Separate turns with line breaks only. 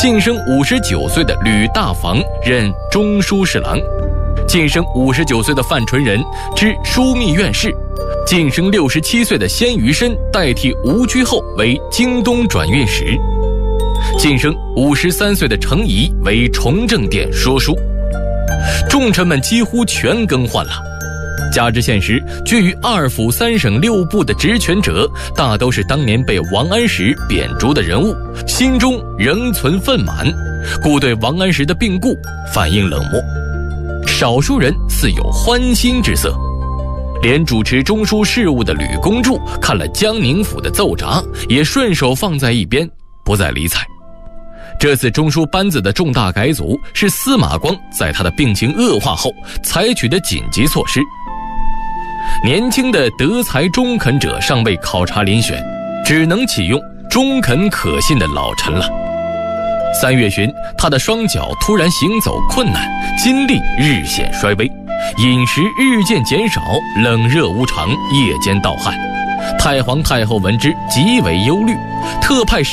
晋升59岁的吕大房任中书侍郎，晋升59岁的范纯仁知枢密院事，晋升67岁的鲜于深代替吴居后为京东转运使，晋升53岁的程颐为崇政殿说书。重臣们几乎全更换了。加之现时居于2府3省6部的职权者，大都是当年被王安石贬诛的人物，心中仍存愤懑，故对王安石的病故反应冷漠。少数人似有欢心之色，连主持中书事务的吕公著看了江宁府的奏札，也顺手放在一边，不再理睬。这次中书班子的重大改组是司马光在他的病情恶化后采取的紧急措施。年轻的德才中肯者尚未考察遴选，只能启用中肯可信的老臣了。3月旬，他的双脚突然行走困难，筋力日显衰微，饮食日渐减少，冷热无常，夜间盗汗。太皇太后闻之极为忧虑，特派